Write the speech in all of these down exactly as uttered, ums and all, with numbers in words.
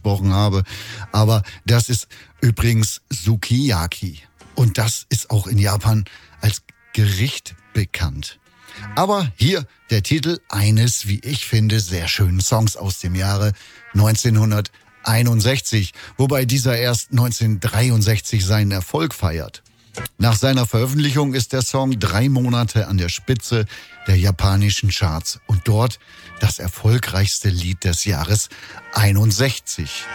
ausgesprochen habe. Aber das ist übrigens Sukiyaki. Und das ist auch in Japan als Gericht bekannt. Aber hier der Titel eines, wie ich finde, sehr schönen Songs aus dem Jahre neunzehnhunderteinundsechzig, wobei dieser erst neunzehnhundertdreiundsechzig seinen Erfolg feiert. Nach seiner Veröffentlichung ist der Song drei Monate an der Spitze der japanischen Charts und dort das erfolgreichste Lied des Jahres einundsechzig.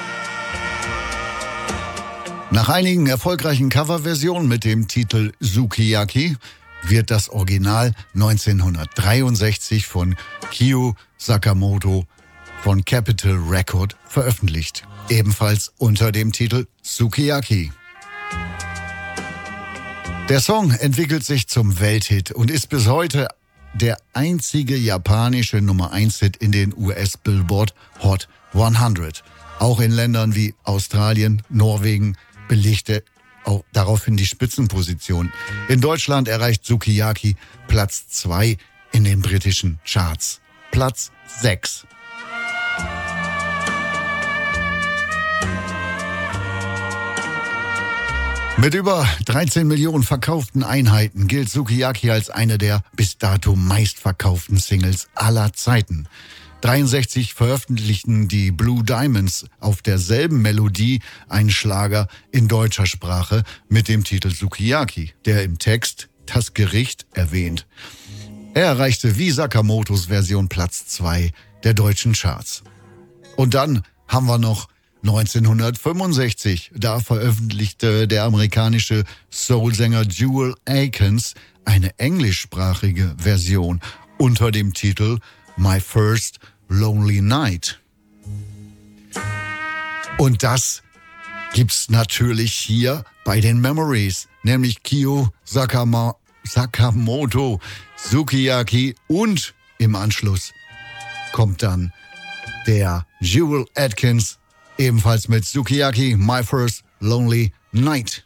Nach einigen erfolgreichen Coverversionen mit dem Titel Sukiyaki wird das Original neunzehnhundertdreiundsechzig von Kiyo Sakamoto von Capitol Record veröffentlicht, ebenfalls unter dem Titel Sukiyaki. Der Song entwickelt sich zum Welthit und ist bis heute der einzige japanische Nummer eins Hit in den U S Billboard Hot hundert. Auch in Ländern wie Australien, Norwegen belegte auch daraufhin die Spitzenposition. In Deutschland erreicht Sukiyaki Platz zwei in den britischen Charts. Platz sechs. Mit über dreizehn Millionen verkauften Einheiten gilt Sukiyaki als eine der bis dato meistverkauften Singles aller Zeiten. dreiundsechzig veröffentlichten die Blue Diamonds auf derselben Melodie einen Schlager in deutscher Sprache mit dem Titel Sukiyaki, der im Text das Gericht erwähnt. Er erreichte wie Sakamotos Version Platz zwei der deutschen Charts. Und dann haben wir noch neunzehnhundertfünfundsechzig. Da veröffentlichte der amerikanische Soulsänger Jewel Akins eine englischsprachige Version unter dem Titel My First Lonely Night. Und das gibt's natürlich hier bei den Memories, nämlich Kiyo Sakama, Sakamoto, Sukiyaki und im Anschluss kommt dann der Jewel Atkins ebenfalls mit Sukiyaki, My First Lonely Night.